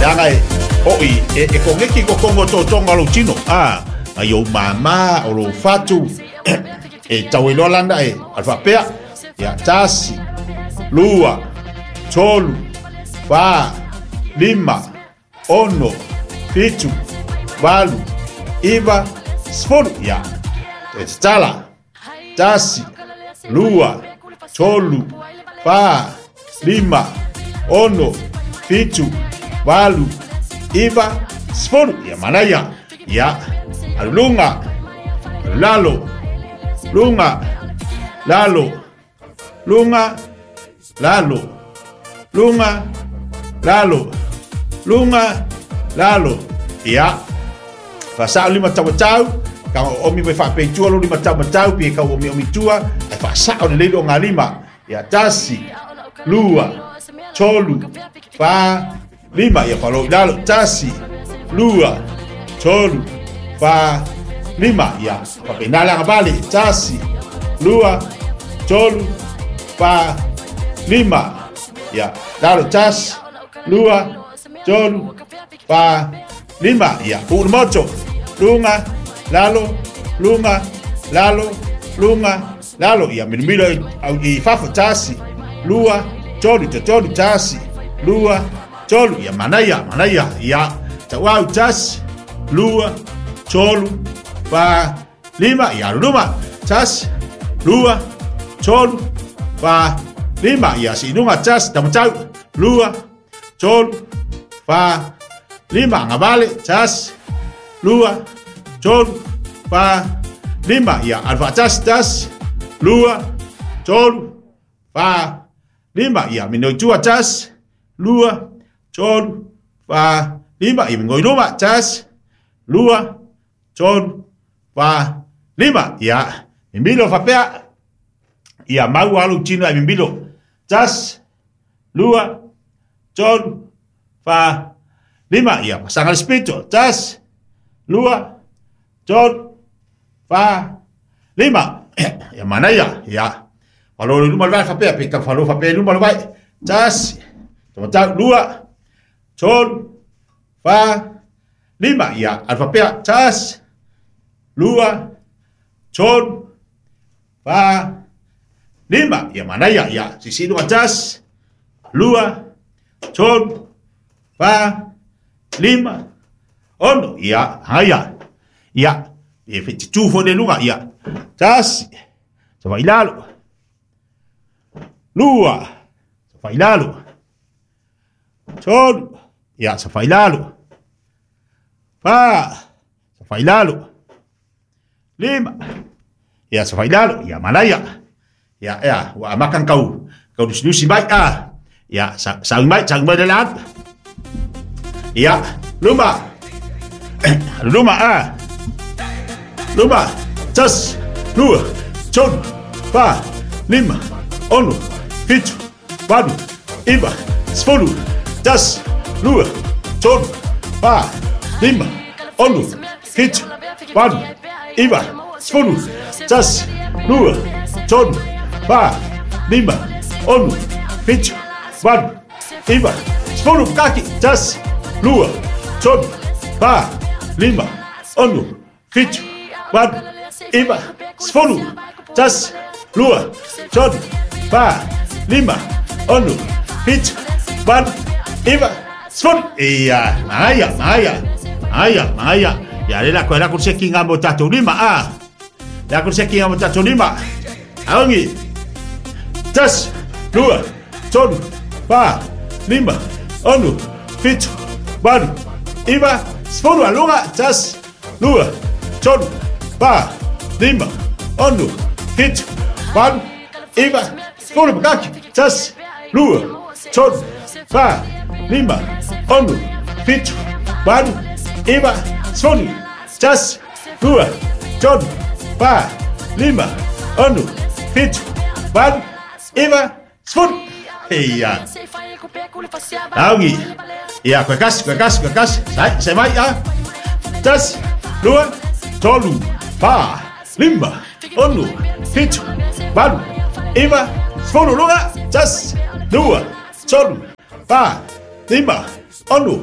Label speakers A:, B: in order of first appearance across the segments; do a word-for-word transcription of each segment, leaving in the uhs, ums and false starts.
A: langa e oi e e kongeki ko kongo to tonga lo chino a ayo mama o lo fatu e tawe lo landa e alfa pea ya tasi lua tolu fa lima ono fitu valu iva sfolu ya stala tasi lua tolu fa lima ono fitu valu iva sfolu ya manaya ya alunga lalo lunga lalo lunga lalo lunga lalo lunga lalo ya fasa lima tau tau ka omi me fa pe tua lo lima tau tau pi ka omi omi tua e fasa o le lo ngalima ya tasi lua tolu fa lima ya falo lalo tasi lua tolu fa lima ya fa penala ngabali tasi lua tolu fa lima ya lalo tas lua tolu fa lima ya un mocho lunga lalo lunga lalo lunga lalo ya minimilo i fa tasi lua tolu tolu tasi lua tolu ya manaya manaya ya tawau tasi lua tolu fa lima ya luma tas lua tolu fa lima ya sinunga tas tamtau lua tolu fa lima ngabale tas lua tolu fa lima ya alfa tas tas lua tolu fa lima ya minojua tas lua tolu fa lima ya mingoiluma tas lua tolu fa lima ya mimbilo fapea ya mau alu chino ya mimbilo tas lua tolu fa lima ya pasangan espiritu tas lua tolu fa lima ya mana ya ya kalau lu mal fapea pika falo fapea lu mal vai tas toma lua tolu fa lima ya alfapea tas lua tolu fa lima ya mana ya ya sisi dua tas lua tolu fa lima ono ya haya ya e fiti tu fo de luga ya tas so vai lalo lua so vai lalo tolu ya so vai lalo fa so vai lalo lima ya so vai lalo ya malaya ya ya wa makan kau kau disedusi baik ah ya sang baik sang berdelat ya luma luma ah luma tas lua tolu fa lima ono fitu valu iva sfolu tas lua tolu fa lima ono fitu valu iva sfolu tas lua tolu fa lima ono fitu valu iva sfolu kaki tas lua tolu fa lima ono fitu valu iva sfolu tas lua tolu fa lima ono fitu valu iva sfolu iya maya maya maya maya ya le la ko la kurse kinga mo tatu lima ah la kurse kinga mo tatu lima aongi tas lua tolu fa lima ono fitu valu iva sfolu alunga tas lua tolu fa lima ono fitu valu iva sfolu bukaki tas lua tolu fa lima ono fitu valu iva sfolu tas lua tolu fa lima ono fitu valu iva sfolu iya Augi ya kue kas kue kas kue kas sai sai mai ah tas lua tolu fa lima ono fitu valu iva sfolu lunga tas lua tolu fa lima ono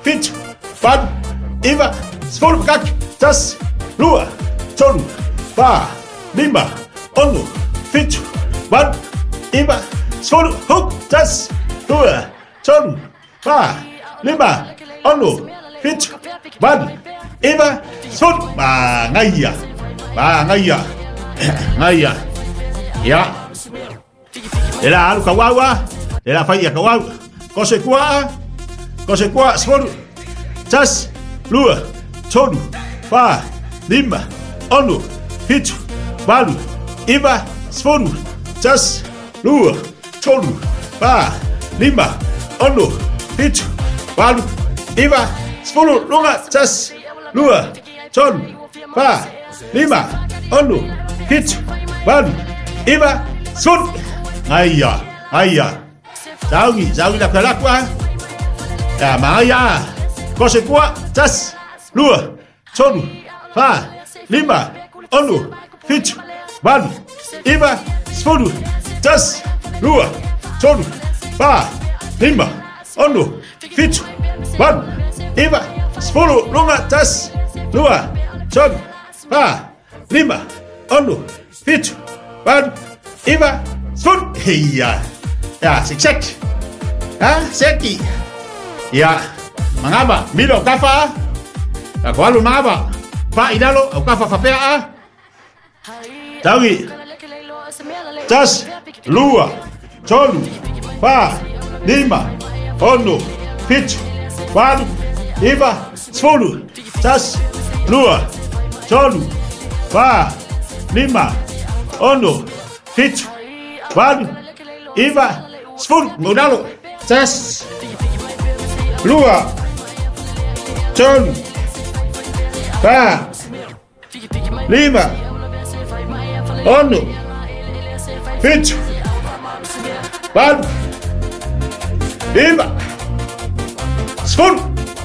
A: fitu, valu, iva, sepuluh kaki, tas, lua, tolu, pa, lima, ono, fitu, valu, iva, sepuluh, huk, tas, lua, tolu, pa, lima, ono, fitu, valu, iva, sepuluh, ba ngaya, ba ngaya, ngaya, ya, ela alu kawawa, ela fai kawawa, kose kuah. Kose kuah sepuluh, tas, lua, tolu, pa, lima, ono, fitu, valu, iva, sepuluh, tas, lua, tolu, pa, lima, ono, fitu, valu, iva, sepuluh, lunga, tas, lua, tolu, pa, lima, ono, fitu, valu, iva, sepuluh. Ayah, ayah, saugi, saugi dah kelakua. Ya, Maya, kose kuah, tas, lua, tolu, pa, lima, ono, fitu, valu, iva, sepuluh, tas, lua, tolu, pa, lima, ono, fitu, valu, iva, sepuluh, lunga, tas, lua, tolu, pa, lima, ono, fitu, valu, iva, sepuluh. Iya, ya, sek sek, ah, seki. Ya, mangaba, milo kafa, ako alu mangaba, pa idalo, o kafa fapea ah, tawi, tas, lua, tolu, pa, lima, ono, fitu, valu, iva, sepuluh, tas, lua, tolu, pa, lima, ono, fitu, valu, iva, sepuluh, modalo, tas. Lua, tolu, pa, lima, ono, fitu, valu, iva, sepuluh.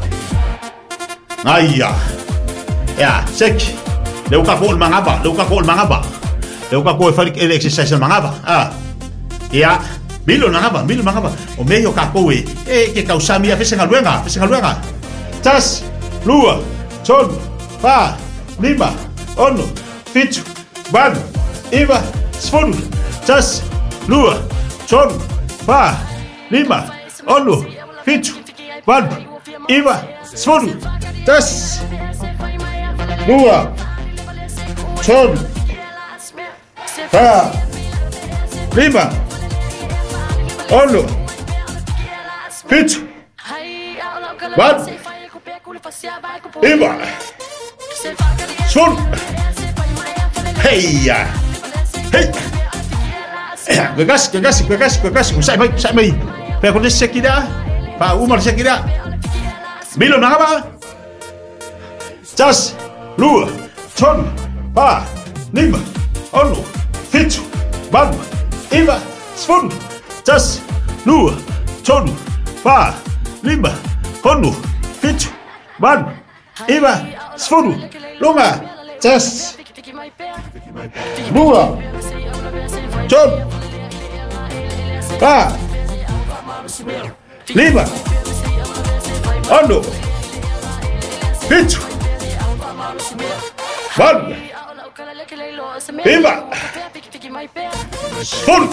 A: Ayah, ya, sek. Leu kapol mangaba, leu kapol mangaba, leu kapol farik exercise mangaba. Ah, ya. Milo nangaba, milo mangaba. O meio kakoe, e ke kausami a fese ngaluenga, fese ngaluenga. Tas, lua, tolu, pa, lima, ono, fitu, valu, iva, sepuluh. Tas, lua, tolu, pa, lima, ono, fitu, valu, iva, sepuluh. Tas, lua, tolu, pa, lima, ono, fitu, valu, iva, sepuluh. Hey ya, hey, gegas, gegas, gegas, gegas. Usai mai, usai mai. Peko ni sekida, pa umar sekida. Milo nangaba. Tas, lua, tolu, pa, lima, ono, fitu, valu, iva, sepuluh. Tas, lua, tolu, pa, lima, ono, fitu, valu, iva, sepuluh. Lunga, tas, lua, tolu, pa, lima, ono, fitu, valu, iva, sepuluh.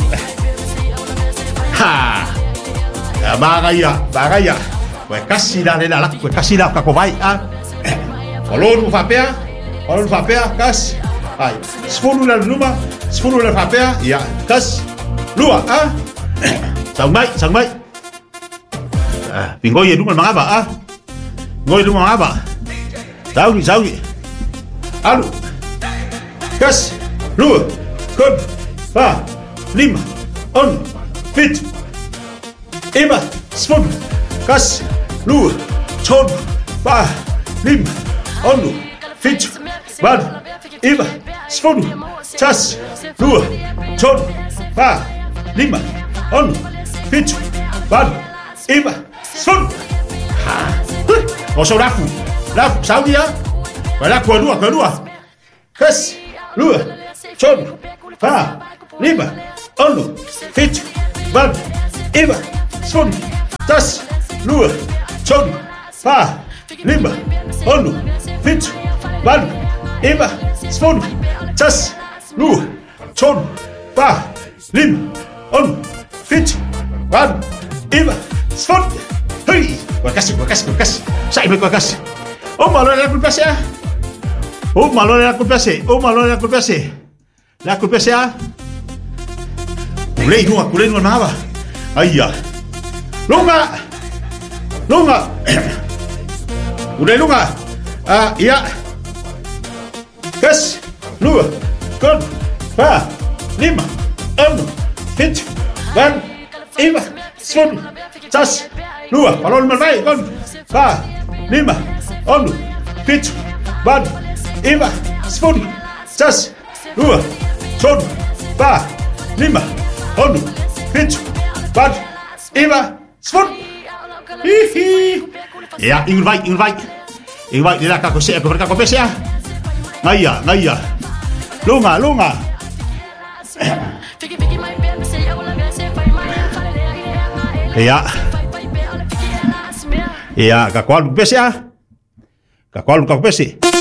A: Ha, bagaya, bagaya. Kue kasih dah lelak lah, kue kasih dah kako baik ah. Kalau nu fapea, kalau nu fapea kas, ay, sepuluh lah rumah, sepuluh lah fapea, ya kas, lua ah. Sang baik, sang baik. Ah, pinggoi rumah mengapa ah? Ngoi rumah mengapa? Tahu ni, tahu ni. Alu, kas, lua, kon, pa, lima, on. Fitu, iva, sepuluh, kas, lua, tolu, pa, lima, ono, fitu, valu, iva, sepuluh, tas, lua, tolu, pa, lima, ono, fitu, valu, iva, sepuluh. Ha, kau sau laku, laku, sau dia, kau laku kedua, kedua, kas, lua, tolu, pa, lima, ono, fitu, valu, iva, sepuluh, tas, lua, tolu, fa, lima, ono, fitu, vanu, iva, sponu, tas, lua, tonu, fa, lima, ono, fitu, vanu, iva, sponu. Hei, terima kasih, terima kasih, terima kasih. Saya terima kasih. Oh, malu aku pese ya. Oh, malu aku pese. Oh, malu aku pese. Aku pese ya. Kulei nua, kulei nua nava. Ayya. Lunga. Lunga. Udah lunga. Ah, iya. Kes. Lua. Kon. Pa. Lima. Enam. Tujuh. Dan. Lima. Sepuluh. Tas. Lua. Kalau lima baik. Kon. Pa. Lima. Enam. Tujuh. Dan. Lima. Sepuluh. Tas. Lua. Sepuluh. Pa. Lima. Enam. Tujuh. Dan. Lima. Sepuluh. Hihi. Ya, ingin baik, ingin baik. Ingin baik, dia nak aku siap, aku berkata kopes ya. Ngaya, ngaya. Lunga, lunga. Ya. Ya, kakuan kopes ya. Kakuan kopes sih.